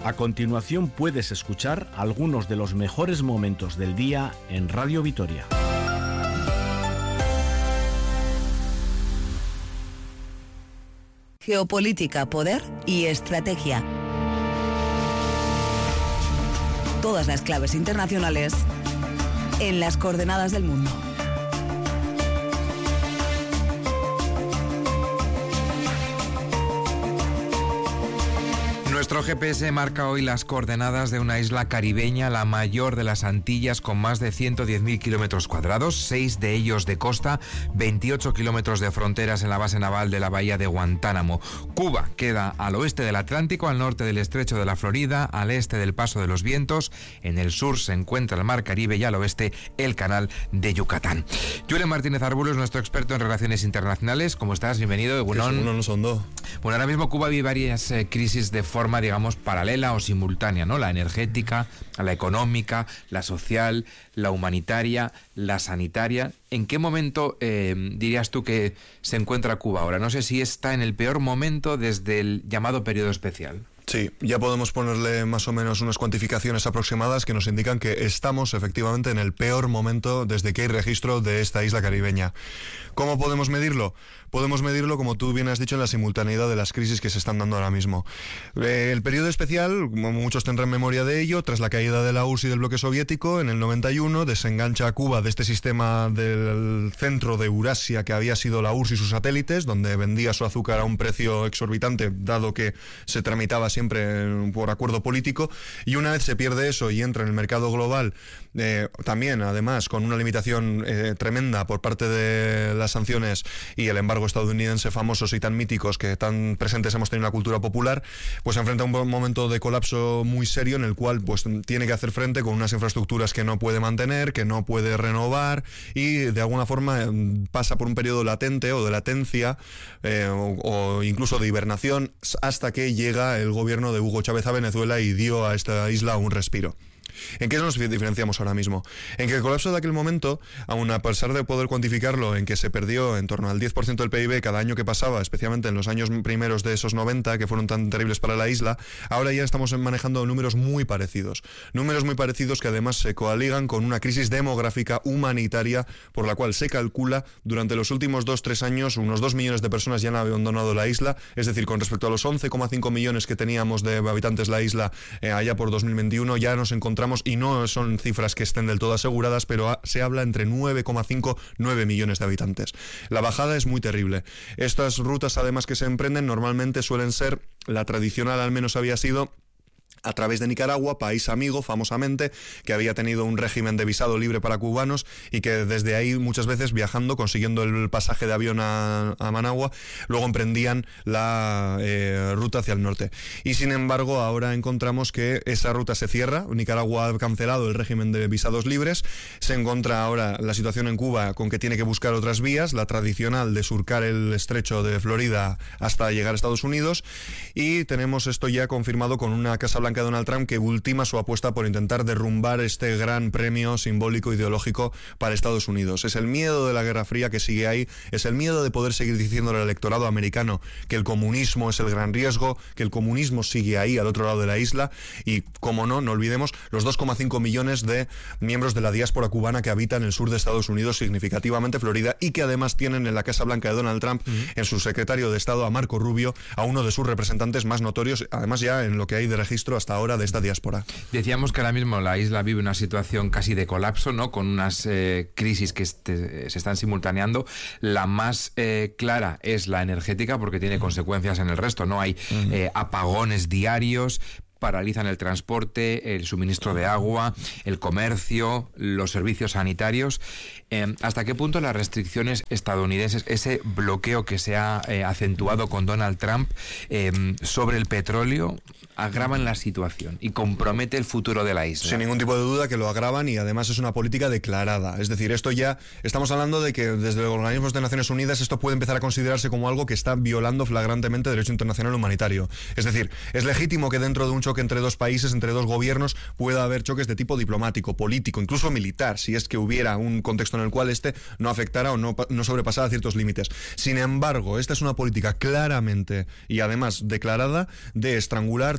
A continuación puedes escuchar algunos de los mejores momentos del día en Radio Vitoria. Geopolítica, poder y estrategia. Todas las claves internacionales en las coordenadas del mundo. Nuestro GPS marca hoy las coordenadas de una isla caribeña, la mayor de las Antillas, con más de 110.000 kilómetros cuadrados, 6 de ellos de costa, 28 kilómetros de fronteras en la base naval de la bahía de Guantánamo. Cuba queda al oeste del Atlántico, al norte del estrecho de la Florida, al este del Paso de los Vientos. En el sur se encuentra el Mar Caribe y al oeste el Canal de Yucatán. Julen Martínez Arbulo es nuestro experto en relaciones internacionales. ¿Cómo estás? Bienvenido. Bueno, ahora mismo Cuba vive varias crisis de forma, digamos, paralela o simultánea, ¿no? La energética, la económica, la social, la humanitaria, la sanitaria. ¿En qué momento dirías tú que se encuentra Cuba ahora? No sé si está en el peor momento desde el llamado periodo especial. Sí, ya podemos ponerle más o menos unas cuantificaciones aproximadas que nos indican que estamos efectivamente en el peor momento desde que hay registro de esta isla caribeña. ¿Cómo podemos medirlo? Podemos medirlo, como tú bien has dicho, en la simultaneidad de las crisis que se están dando ahora mismo. El periodo especial, como muchos tendrán memoria de ello, tras la caída de la URSS y del bloque soviético, en el 91 desengancha a Cuba de este sistema del centro de Eurasia que había sido la URSS y sus satélites, donde vendía su azúcar a un precio exorbitante, dado que se tramitaba siempre por acuerdo político, y una vez se pierde eso y entra en el mercado global, también además con una limitación tremenda por parte de las sanciones y el embargo estadounidense famosos y tan míticos que tan presentes hemos tenido en la cultura popular, pues se enfrenta a un momento de colapso muy serio en el cual pues tiene que hacer frente con unas infraestructuras que no puede mantener, que no puede renovar, y de alguna forma pasa por un periodo latente o de latencia o incluso de hibernación hasta que llega el gobierno de Hugo Chávez a Venezuela y dio a esta isla un respiro. ¿En qué nos diferenciamos ahora mismo? En que el colapso de aquel momento, aun a pesar de poder cuantificarlo en que se perdió en torno al 10% del PIB cada año que pasaba, especialmente en los años primeros de esos 90, que fueron tan terribles para la isla, ahora ya estamos manejando números muy parecidos que además se coaligan con una crisis demográfica humanitaria por la cual se calcula durante los últimos 2-3 años unos 2 millones de personas ya han abandonado la isla, es decir, con respecto a los 11,5 millones que teníamos de habitantes la isla allá por 2021, ya nos encontramos, y no son cifras que estén del todo aseguradas, pero se habla entre 9,5-9 millones de habitantes. La bajada es muy terrible. Estas rutas además que se emprenden normalmente suelen ser, la tradicional al menos había sido, a través de Nicaragua, país amigo, famosamente, que había tenido un régimen de visado libre para cubanos y que desde ahí muchas veces viajando, consiguiendo el pasaje de avión a Managua, luego emprendían la ruta hacia el norte. Y sin embargo, ahora encontramos que esa ruta se cierra. Nicaragua ha cancelado el régimen de visados libres. Se encuentra ahora la situación en Cuba con que tiene que buscar otras vías, la tradicional de surcar el estrecho de Florida hasta llegar a Estados Unidos. Y tenemos esto ya confirmado con una Casa Blanca de Donald Trump que ultima su apuesta por intentar derrumbar este gran premio simbólico ideológico para Estados Unidos. Es el miedo de la Guerra Fría que sigue ahí, es el miedo de poder seguir diciéndole al electorado americano que el comunismo es el gran riesgo, que el comunismo sigue ahí al otro lado de la isla, y como no olvidemos los 2,5 millones de miembros de la diáspora cubana que habitan el sur de Estados Unidos, significativamente Florida, y que además tienen en la Casa Blanca de Donald Trump, en su secretario de Estado, a Marco Rubio, a uno de sus representantes más notorios, además ya en lo que hay de registro hasta ahora de esta diáspora. Decíamos que ahora mismo la isla vive una situación casi de colapso, ¿no? Con unas crisis que se están simultaneando. La más clara es la energética, porque tiene consecuencias en el resto, ¿no? Hay apagones diarios, paralizan el transporte, el suministro de agua, el comercio, los servicios sanitarios. ¿Hasta qué punto las restricciones estadounidenses, ese bloqueo que se ha acentuado con Donald Trump sobre el petróleo, agravan la situación y compromete el futuro de la isla? Sin ningún tipo de duda que lo agravan, y además es una política declarada. Es decir, esto ya estamos hablando de que desde los organismos de Naciones Unidas esto puede empezar a considerarse como algo que está violando flagrantemente derecho internacional humanitario. Es decir, es legítimo que dentro de un choque entre dos países, entre dos gobiernos, pueda haber choques de tipo diplomático, político, incluso militar, si es que hubiera un contexto en el cual este no afectara o no sobrepasara ciertos límites. Sin embargo, esta es una política claramente y además declarada de estrangular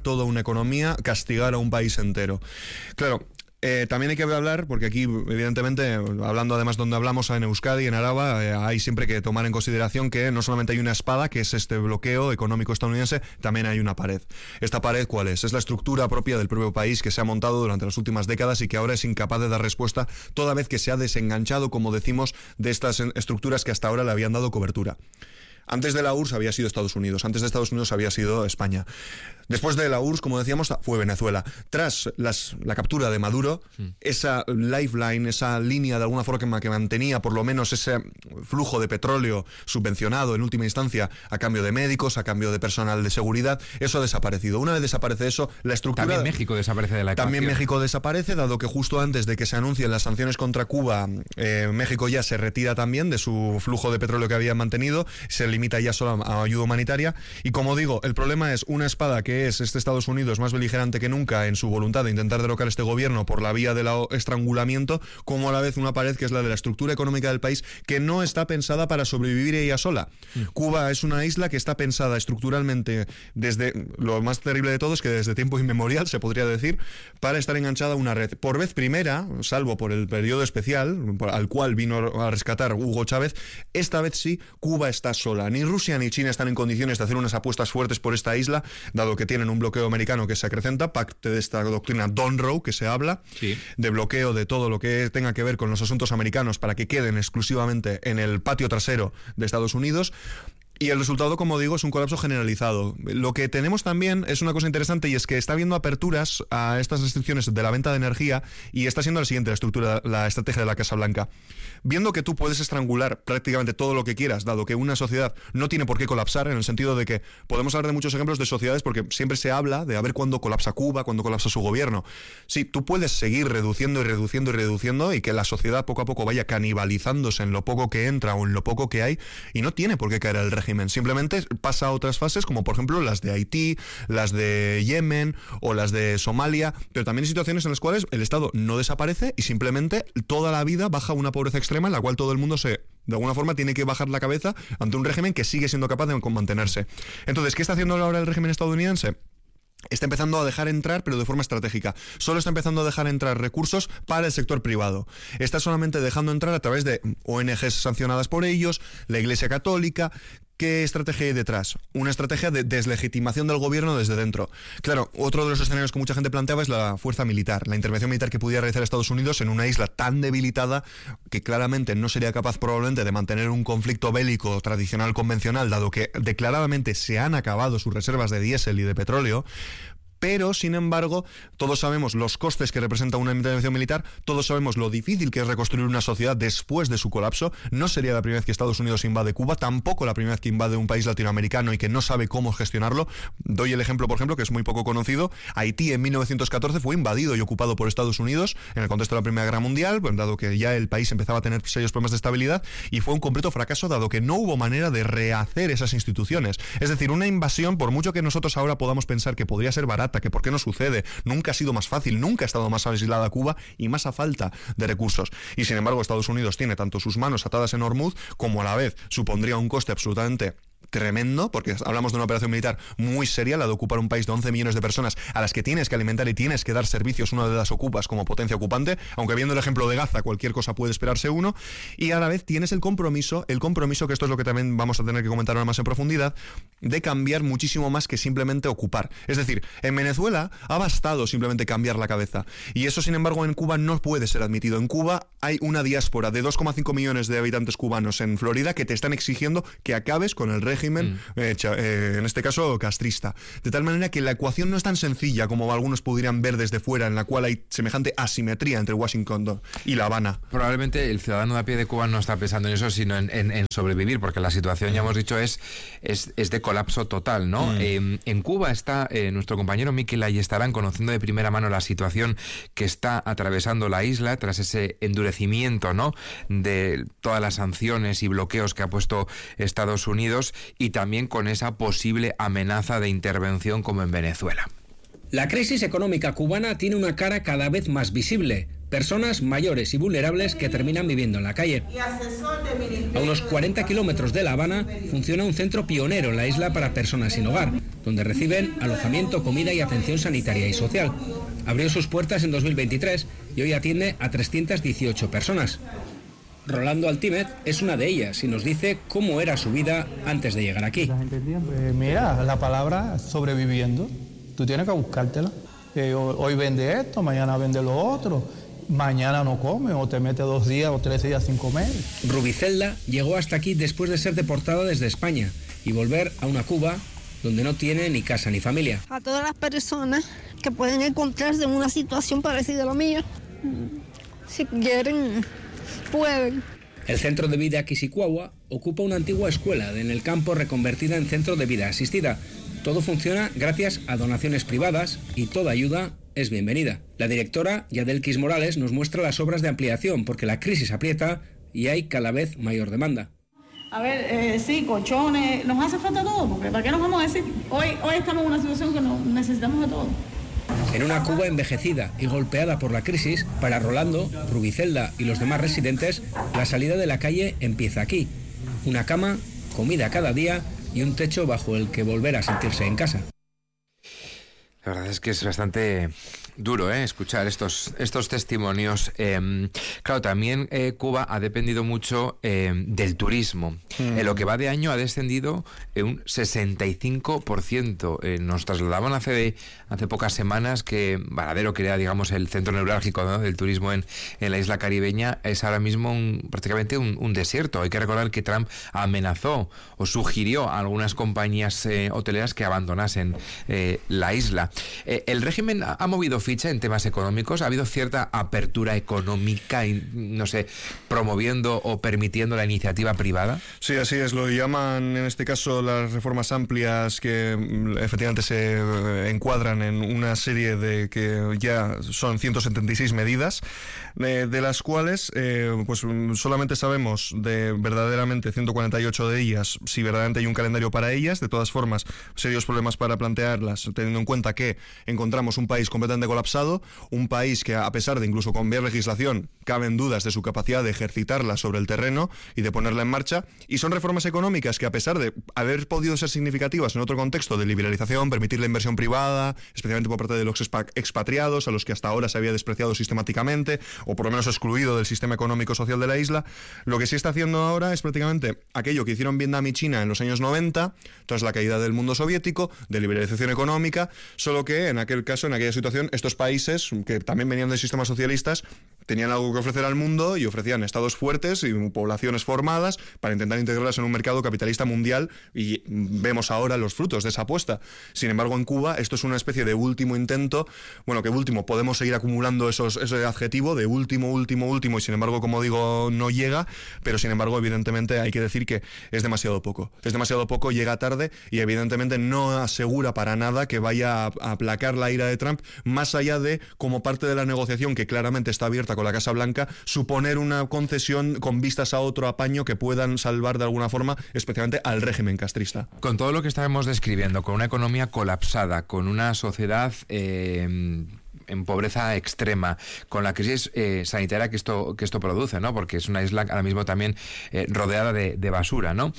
toda una economía, castigar a un país entero. Claro, también hay que hablar, porque aquí, evidentemente, hablando además donde hablamos en Euskadi, en Araba, hay siempre que tomar en consideración que no solamente hay una espada, que es este bloqueo económico estadounidense, también hay una pared. ¿Esta pared cuál es? Es la estructura propia del propio país que se ha montado durante las últimas décadas y que ahora es incapaz de dar respuesta, toda vez que se ha desenganchado, como decimos, de estas estructuras que hasta ahora le habían dado cobertura. Antes de la URSS había sido Estados Unidos, antes de Estados Unidos había sido España. Después de la URSS, como decíamos, fue Venezuela. Tras la captura de Maduro, esa lifeline, esa línea de alguna forma que mantenía por lo menos ese flujo de petróleo subvencionado en última instancia a cambio de médicos, a cambio de personal de seguridad, eso ha desaparecido. Una vez desaparece eso, la estructura... También México desaparece de la ecuación. También México desaparece, dado que justo antes de que se anuncien las sanciones contra Cuba, México ya se retira también de su flujo de petróleo que había mantenido, se limita ya solo a ayuda humanitaria. Y como digo, el problema es una espada que es este Estados Unidos más beligerante que nunca en su voluntad de intentar derrocar este gobierno por la vía del estrangulamiento, como a la vez una pared que es la de la estructura económica del país, que no está pensada para sobrevivir ella sola. Cuba es una isla que está pensada estructuralmente, desde lo más terrible de todo es que desde tiempo inmemorial, se podría decir, para estar enganchada a una red. Por vez primera, salvo por el periodo especial al cual vino a rescatar Hugo Chávez, esta vez sí, Cuba está sola. Ni Rusia ni China están en condiciones de hacer unas apuestas fuertes por esta isla, dado que tienen un bloqueo americano que se acrecenta, parte de esta doctrina Donroe que se habla, de bloqueo de todo lo que tenga que ver con los asuntos americanos para que queden exclusivamente en el patio trasero de Estados Unidos. Y el resultado, como digo, es un colapso generalizado. Lo que tenemos también es una cosa interesante, y es que está habiendo aperturas a estas restricciones de la venta de energía, y está siendo la siguiente la estrategia de la Casa Blanca. Viendo que tú puedes estrangular prácticamente todo lo que quieras, dado que una sociedad no tiene por qué colapsar, en el sentido de que podemos hablar de muchos ejemplos de sociedades, porque siempre se habla de a ver cuándo colapsa Cuba, cuándo colapsa su gobierno. Sí, tú puedes seguir reduciendo y reduciendo y reduciendo, y que la sociedad poco a poco vaya canibalizándose en lo poco que entra o en lo poco que hay, y no tiene por qué caer el régimen. Simplemente pasa a otras fases, como por ejemplo las de Haití, las de Yemen o las de Somalia, pero también hay situaciones en las cuales el Estado no desaparece y simplemente toda la vida baja una pobreza extrema en la cual todo el mundo de alguna forma tiene que bajar la cabeza ante un régimen que sigue siendo capaz de mantenerse. Entonces, ¿qué está haciendo ahora el régimen estadounidense? Está empezando a dejar entrar, pero de forma estratégica. Solo está empezando a dejar entrar recursos para el sector privado. Está solamente dejando entrar a través de ONGs sancionadas por ellos, la Iglesia Católica. ¿Qué estrategia hay detrás? Una estrategia de deslegitimación del gobierno desde dentro. Claro, otro de los escenarios que mucha gente planteaba es la fuerza militar, la intervención militar que pudiera realizar Estados Unidos en una isla tan debilitada que claramente no sería capaz probablemente de mantener un conflicto bélico tradicional convencional, dado que declaradamente se han acabado sus reservas de diésel y de petróleo. Pero, sin embargo, todos sabemos los costes que representa una intervención militar, todos sabemos lo difícil que es reconstruir una sociedad después de su colapso. No sería la primera vez que Estados Unidos invade Cuba, tampoco la primera vez que invade un país latinoamericano y que no sabe cómo gestionarlo. Doy el ejemplo, por ejemplo, que es muy poco conocido. Haití en 1914 fue invadido y ocupado por Estados Unidos en el contexto de la Primera Guerra Mundial, dado que ya el país empezaba a tener serios problemas de estabilidad, y fue un completo fracaso, dado que no hubo manera de rehacer esas instituciones. Es decir, una invasión, por mucho que nosotros ahora podamos pensar que podría ser barata, que por qué no sucede, nunca ha sido más fácil, nunca ha estado más aislada Cuba y más a falta de recursos. Y sin embargo, Estados Unidos tiene tanto sus manos atadas en Hormuz, como a la vez supondría un coste absolutamente tremendo, porque hablamos de una operación militar muy seria, la de ocupar un país de 11 millones de personas a las que tienes que alimentar y tienes que dar servicios una vez las ocupas como potencia ocupante, aunque viendo el ejemplo de Gaza cualquier cosa puede esperarse uno, y a la vez tienes el compromiso, que esto es lo que también vamos a tener que comentar ahora más en profundidad, de cambiar muchísimo más que simplemente ocupar. Es decir, en Venezuela ha bastado simplemente cambiar la cabeza, y eso sin embargo en Cuba no puede ser admitido. En Cuba hay una diáspora de 2,5 millones de habitantes cubanos en Florida que te están exigiendo que acabes con el régimen, en este caso castrista, de tal manera que la ecuación no es tan sencilla como algunos pudieran ver desde fuera, en la cual hay semejante asimetría entre Washington y La Habana. Probablemente el ciudadano de a pie de Cuba no está pensando en eso, sino en sobrevivir, porque la situación, ya hemos dicho, es de colapso total, ¿no? En Cuba está nuestro compañero Mikel Ayestarán conociendo de primera mano la situación que está atravesando la isla tras ese endurecimiento, ¿no?, de todas las sanciones y bloqueos que ha puesto Estados Unidos, y también con esa posible amenaza de intervención como en Venezuela. La crisis económica cubana tiene una cara cada vez más visible. personas mayores y vulnerables que terminan viviendo en la calle. A unos 40 kilómetros de La Habana funciona un centro pionero en la isla para personas sin hogar, donde reciben alojamiento, comida y atención sanitaria y social. Abrió sus puertas en 2023 y hoy atiende a 318 personas. Rolando Altímez es una de ellas y nos dice cómo era su vida antes de llegar aquí. Mira, la palabra sobreviviendo, tú tienes que buscártela. Hoy vende esto, mañana vende lo otro, mañana no come o te mete 2 días o 3 días sin comer. Rubicelda llegó hasta aquí después de ser deportada desde España y volver a una Cuba donde no tiene ni casa ni familia. A todas las personas que pueden encontrarse en una situación parecida a la mía, si quieren, pueden. El centro de vida Quisicuahua ocupa una antigua escuela en el campo reconvertida en centro de vida asistida. Todo funciona gracias a donaciones privadas y toda ayuda es bienvenida. La directora, Yadelkis Morales, nos muestra las obras de ampliación porque la crisis aprieta y hay cada vez mayor demanda. A ver, sí, colchones, nos hace falta todo, porque ¿para qué nos vamos a decir? Hoy estamos en una situación que necesitamos de todo. En una Cuba envejecida y golpeada por la crisis, para Rolando, Rubicelda y los demás residentes, la salida de la calle empieza aquí. Una cama, comida cada día y un techo bajo el que volver a sentirse en casa. La verdad es que es bastante duro escuchar estos testimonios. Claro, también Cuba ha dependido mucho del turismo. En lo que va de año ha descendido un 65%. Nos trasladaban hace pocas semanas que Varadero, que era, digamos, el centro neurálgico, ¿no?, del turismo en la isla caribeña, es ahora mismo prácticamente un desierto. Hay que recordar que Trump amenazó o sugirió a algunas compañías hoteleras que abandonasen la isla. ¿El régimen ha movido ficha en temas económicos? ¿Ha habido cierta apertura económica, no sé, promoviendo o permitiendo la iniciativa privada? Sí, así es. Lo llaman en este caso las reformas amplias, que efectivamente se encuadran en una serie de que ya son 176 medidas, de las cuales pues solamente sabemos de verdaderamente 148 de ellas, si verdaderamente hay un calendario para ellas. De todas formas, serios problemas para plantearlas, teniendo en cuenta que encontramos un país completamente colapsado, un país que, a pesar de incluso cambiar legislación, caben dudas de su capacidad de ejercitarla sobre el terreno y de ponerla en marcha, y son reformas económicas que, a pesar de haber podido ser significativas en otro contexto de liberalización, permitir la inversión privada, especialmente por parte de los expatriados, a los que hasta ahora se había despreciado sistemáticamente, o por lo menos excluido del sistema económico-social de la isla, lo que sí está haciendo ahora es prácticamente aquello que hicieron Vietnam y China en los años 90, tras la caída del mundo soviético, de liberalización económica, solo que en aquel caso, en aquella situación, estos países, que también venían de sistemas socialistas, tenían algo que ofrecer al mundo y ofrecían estados fuertes y poblaciones formadas para intentar integrarlas en un mercado capitalista mundial, y vemos ahora los frutos de esa apuesta. Sin embargo, en Cuba esto es una especie de último intento, bueno, que último, podemos seguir acumulando ese adjetivo de último, y sin embargo, como digo, no llega, pero sin embargo, evidentemente hay que decir que es demasiado poco, llega tarde y evidentemente no asegura para nada que vaya a aplacar la ira de Trump, más allá de, como parte de la negociación que claramente está abierta con la Casa Blanca, suponer una concesión con vistas a otro apaño que puedan salvar de alguna forma, especialmente al régimen castrista. Con todo lo que estábamos describiendo, con una economía colapsada, con una sociedad en pobreza extrema, con la crisis sanitaria que esto produce, ¿no? Porque es una isla ahora mismo también rodeada de basura, ¿no?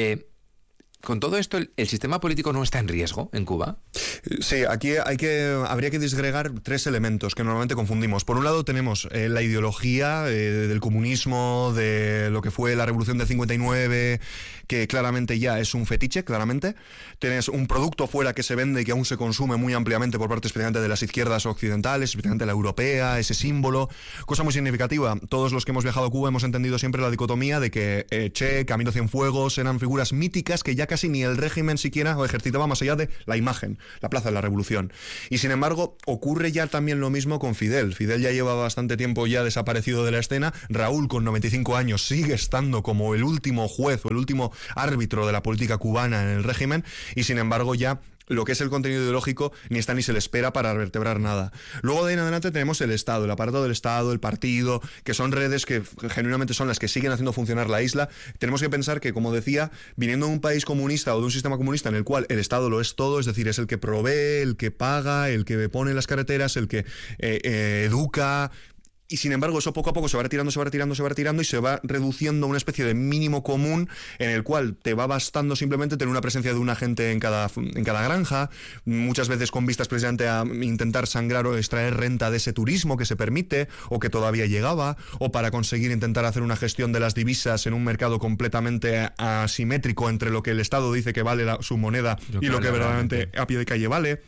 Con todo esto, ¿el sistema político no está en riesgo en Cuba? Sí, aquí habría que disgregar 3 elementos que normalmente confundimos. Por un lado tenemos la ideología del comunismo, de lo que fue la revolución del 59, que claramente ya es un fetiche, claramente. Tienes un producto fuera que se vende y que aún se consume muy ampliamente por parte especialmente de las izquierdas occidentales, especialmente la europea, ese símbolo. Cosa muy significativa. Todos los que hemos viajado a Cuba hemos entendido siempre la dicotomía de que Che, Camilo Cienfuegos eran figuras míticas que ya casi ni el régimen siquiera ejercitaba más allá de la imagen, la plaza de la revolución. Y sin embargo, ocurre ya también lo mismo con Fidel. Fidel ya lleva bastante tiempo ya desaparecido de la escena. Raúl, con 95 años, sigue estando como el último juez o el último árbitro de la política cubana en el régimen, y sin embargo ya lo que es el contenido ideológico ni está ni se le espera para vertebrar nada. Luego de ahí en adelante tenemos el Estado, el aparato del Estado, el partido, que son redes que genuinamente son las que siguen haciendo funcionar la isla. Tenemos que pensar que, como decía, viniendo de un país comunista o de un sistema comunista en el cual el Estado lo es todo, es decir, es el que provee, el que paga, el que pone las carreteras, el que educa, Y sin embargo, eso poco a poco se va retirando y se va reduciendo a una especie de mínimo común en el cual te va bastando simplemente tener una presencia de un agente en cada granja, muchas veces con vistas precisamente a intentar sangrar o extraer renta de ese turismo que se permite o que todavía llegaba, o para conseguir intentar hacer una gestión de las divisas en un mercado completamente asimétrico entre lo que el Estado dice que vale su moneda y lo que verdaderamente a pie de calle vale.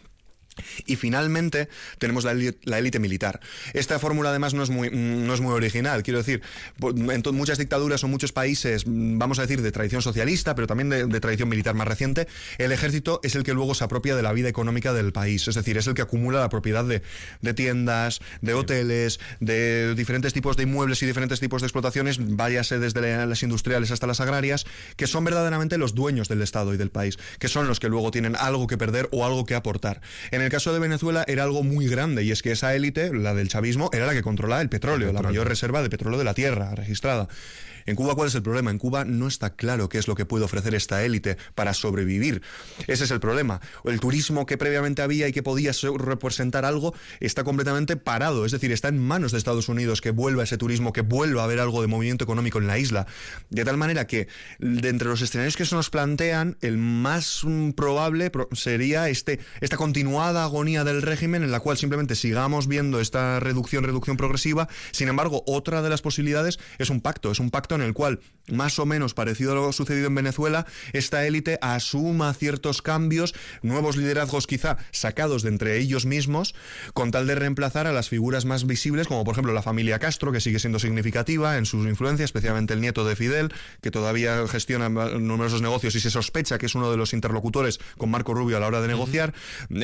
Y finalmente tenemos la élite militar. Esta fórmula además no es muy original. Quiero decir, en muchas dictaduras o muchos países, vamos a decir, de tradición socialista, pero también de tradición militar más reciente, el ejército es el que luego se apropia de la vida económica del país. Es decir, es el que acumula la propiedad de tiendas, de hoteles, de diferentes tipos de inmuebles y diferentes tipos de explotaciones, váyase desde las industriales hasta las agrarias, que son verdaderamente los dueños del Estado y del país, que son los que luego tienen algo que perder o algo que aportar. En el caso de Venezuela era algo muy grande, y es que esa élite, la del chavismo, era la que controlaba el petróleo, la mayor reserva de petróleo de la tierra registrada. En Cuba, ¿cuál es el problema? En Cuba no está claro qué es lo que puede ofrecer esta élite para sobrevivir. Ese es el problema. El turismo que previamente había y que podía representar algo está completamente parado. Es decir, está en manos de Estados Unidos que vuelva ese turismo, que vuelva a haber algo de movimiento económico en la isla. De tal manera que, de entre los escenarios que se nos plantean, el más probable sería esta continuada agonía del régimen, en la cual simplemente sigamos viendo esta reducción progresiva. Sin embargo, otra de las posibilidades es un pacto en el cual, más o menos parecido a lo sucedido en Venezuela, esta élite asuma ciertos cambios, nuevos liderazgos quizá sacados de entre ellos mismos, con tal de reemplazar a las figuras más visibles, como por ejemplo la familia Castro, que sigue siendo significativa en su influencia, especialmente el nieto de Fidel, que todavía gestiona numerosos negocios y se sospecha que es uno de los interlocutores con Marco Rubio a la hora de negociar.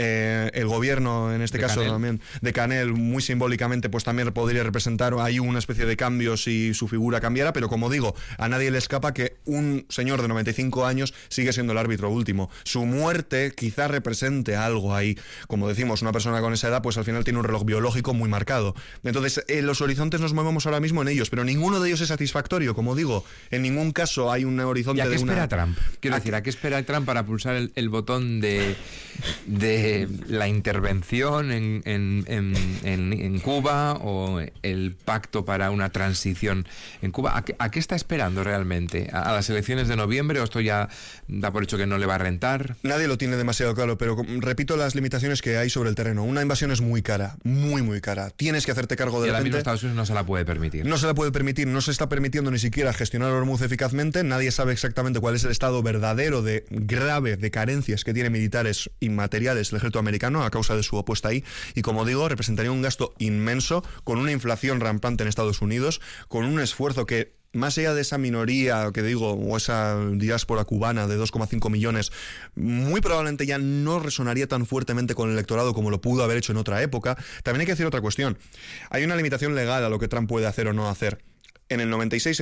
El gobierno, en este caso también de Canel, muy simbólicamente, pues también podría representar ahí una especie de cambios si su figura cambiara, pero como digo, a nadie le escapa que un señor de 95 años sigue siendo el árbitro último. Su muerte quizá represente algo ahí. Como decimos, una persona con esa edad pues al final tiene un reloj biológico muy marcado. Entonces, en los horizontes nos movemos ahora mismo en ellos, pero ninguno de ellos es satisfactorio. Como digo, en ningún caso hay un horizonte de una... ¿Y a qué espera Trump? Quiero decir, ¿a qué espera Trump para pulsar el botón de la intervención en Cuba, o el pacto para una transición en Cuba? ¿A qué está esperando realmente? ¿A las elecciones de noviembre, o esto ya da por hecho que no le va a rentar? Nadie lo tiene demasiado claro, pero repito las limitaciones que hay sobre el terreno. Una invasión es muy cara, muy cara. Tienes que hacerte cargo de la gente. Y ahora mismo Estados Unidos no se la puede permitir. No se la puede permitir, no se está permitiendo ni siquiera gestionar Hormuz eficazmente. Nadie sabe exactamente cuál es el estado verdadero grave de carencias que tiene militares y materiales el ejército americano a causa de su apuesta ahí. Y como digo, representaría un gasto inmenso, con una inflación rampante en Estados Unidos, con un esfuerzo que, más allá de esa minoría que digo, o esa diáspora cubana de 2,5 millones, muy probablemente ya no resonaría tan fuertemente con el electorado como lo pudo haber hecho en otra época. También hay que decir otra cuestión. Hay una limitación legal a lo que Trump puede hacer o no hacer. En el 97,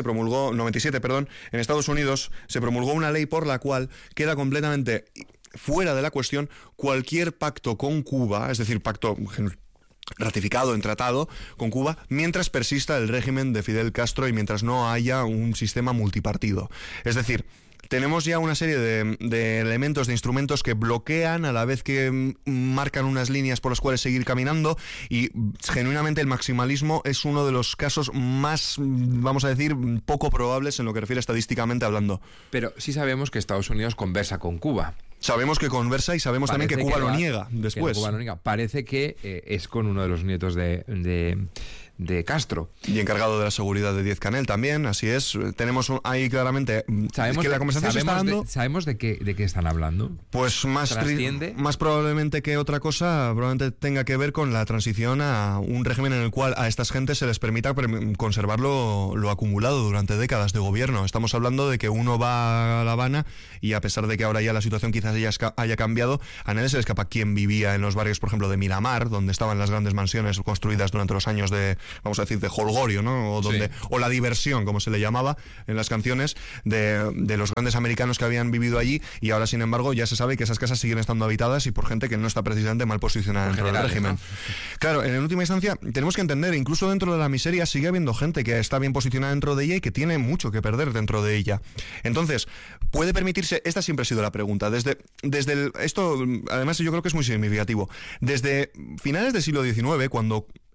en Estados Unidos se promulgó una ley por la cual queda completamente fuera de la cuestión cualquier pacto con Cuba, es decir, pacto ratificado en tratado con Cuba, mientras persista el régimen de Fidel Castro y mientras no haya un sistema multipartido. Es decir, tenemos ya una serie de elementos, de instrumentos que bloquean a la vez que marcan unas líneas por las cuales seguir caminando, y genuinamente el maximalismo es uno de los casos más, vamos a decir, poco probables en lo que refiere estadísticamente hablando. Pero sí sabemos que Estados Unidos conversa con Cuba. Sabemos que conversa, y sabemos también que Cuba lo niega después. Parece que es con uno de los nietos de Castro. Y encargado de la seguridad de Díaz Canel también, así es. Tenemos ahí claramente que la conversación se está dando. ¿Sabemos de qué están hablando? Pues más probablemente que otra cosa, probablemente tenga que ver con la transición a un régimen en el cual a estas gentes se les permita conservar lo acumulado durante décadas de gobierno. Estamos hablando de que uno va a La Habana y, a pesar de que ahora ya la situación quizás haya cambiado, a nadie se le escapa quién vivía en los barrios, por ejemplo, de Miramar, donde estaban las grandes mansiones construidas durante los años de, vamos a decir, de holgorio, ¿no? O la diversión, como se le llamaba en las canciones, de los grandes americanos que habían vivido allí, y ahora, sin embargo, ya se sabe que esas casas siguen estando habitadas y por gente que no está precisamente mal posicionada dentro del régimen, ¿no? Claro, en última instancia, tenemos que entender, incluso dentro de la miseria sigue habiendo gente que está bien posicionada dentro de ella y que tiene mucho que perder dentro de ella. Entonces, ¿puede permitirse? Esta siempre ha sido la pregunta. Esto, además, yo creo que es muy significativo. Desde finales del siglo XIX, cuando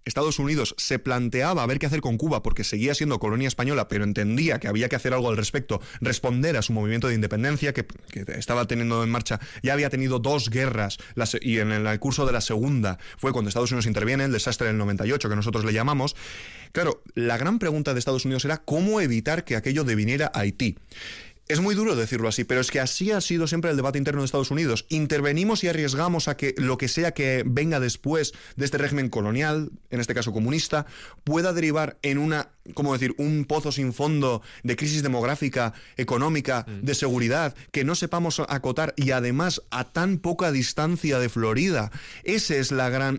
Estados Unidos se planteaba a ver qué hacer con Cuba porque seguía siendo colonia española, pero entendía que había que hacer algo al respecto, responder a su movimiento de independencia que estaba teniendo en marcha. Ya había tenido 2 guerras y en el curso de la segunda fue cuando Estados Unidos interviene, el desastre del 98 que nosotros le llamamos. Claro, la gran pregunta de Estados Unidos era cómo evitar que aquello deviniera Haití. Es muy duro decirlo así, pero es que así ha sido siempre el debate interno de Estados Unidos. Intervenimos y arriesgamos a que lo que sea que venga después de este régimen colonial, en este caso comunista, pueda derivar en un pozo sin fondo de crisis demográfica, económica, de seguridad, que no sepamos acotar y además a tan poca distancia de Florida. Esa es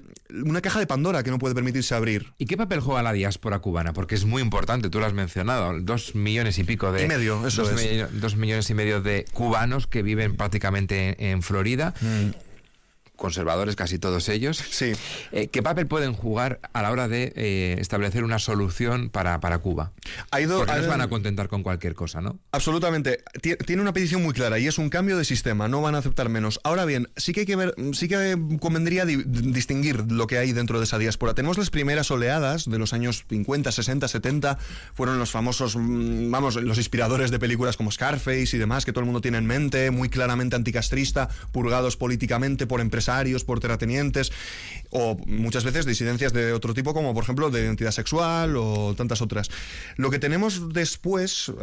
una caja de Pandora que no puede permitirse abrir. ¿Y qué papel juega la diáspora cubana? Porque es muy importante, tú lo has mencionado, 2 millones y pico de... Y medio, eso es. 2 millones y medio de cubanos que viven prácticamente en Florida. Conservadores casi todos ellos. Sí. ¿Qué papel pueden jugar a la hora de establecer una solución para Cuba? Porque no se van a contentar con cualquier cosa, ¿no? Absolutamente. Tiene una petición muy clara y es un cambio de sistema, no van a aceptar menos. Ahora bien, sí que hay que ver, sí que convendría distinguir lo que hay dentro de esa diáspora. Tenemos las primeras oleadas de los años 50, 60, 70, fueron los famosos, los inspiradores de películas como Scarface y demás, que todo el mundo tiene en mente, muy claramente anticastrista, purgados políticamente por empresarios, por terratenientes, o muchas veces disidencias de otro tipo, como por ejemplo de identidad sexual o tantas otras. Lo que tenemos después,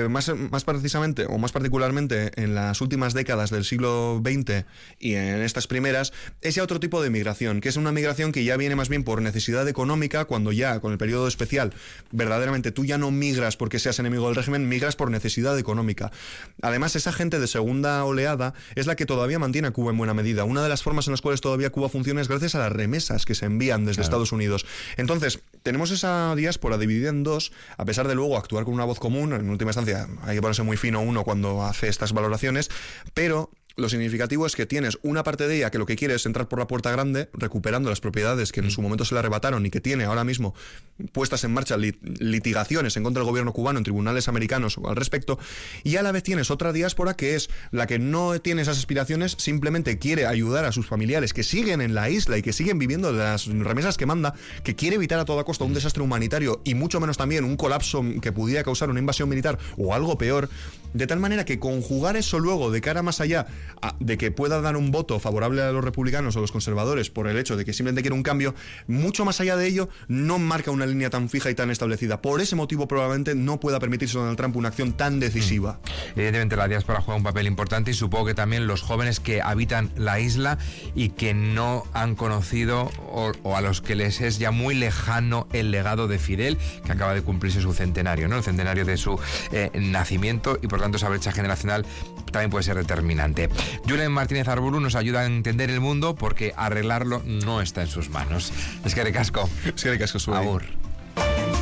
más precisamente o más particularmente en las últimas décadas del siglo XX y en estas primeras, es ya otro tipo de migración, que es una migración que ya viene más bien por necesidad económica, cuando ya con el periodo especial verdaderamente tú ya no migras porque seas enemigo del régimen, migras por necesidad económica. Además, esa gente de segunda oleada es la que todavía mantiene a Cuba en buena medida. Una de las formas en las cuales todavía Cuba funciona es gracias a las remesas que se envían desde Estados Unidos. Entonces, tenemos esa diáspora dividida en 2, a pesar de luego actuar con una voz común. En última instancia hay que ponerse muy fino uno cuando hace estas valoraciones, pero lo significativo es que tienes una parte de ella que lo que quiere es entrar por la puerta grande, recuperando las propiedades que en su momento se le arrebataron y que tiene ahora mismo puestas en marcha litigaciones en contra del gobierno cubano en tribunales americanos al respecto, y a la vez tienes otra diáspora que es la que no tiene esas aspiraciones, simplemente quiere ayudar a sus familiares que siguen en la isla y que siguen viviendo de las remesas que manda, que quiere evitar a toda costa un desastre humanitario y mucho menos también un colapso que pudiera causar una invasión militar o algo peor, de tal manera que conjugar eso luego de cara más allá de que pueda dar un voto favorable a los republicanos o los conservadores por el hecho de que simplemente quiere un cambio, mucho más allá de ello, no marca una línea tan fija y tan establecida. Por ese motivo probablemente no pueda permitirse Donald Trump una acción tan decisiva. Evidentemente la diáspora juega un papel importante y supongo que también los jóvenes que habitan la isla y que no han conocido o a los que les es ya muy lejano el legado de Fidel, que acaba de cumplirse su centenario, ¿no? El centenario de su nacimiento, y por tanto esa brecha generacional también puede ser determinante. Julen Martínez Arburu nos ayuda a entender el mundo porque arreglarlo no está en sus manos. Es que ricasco. Agur.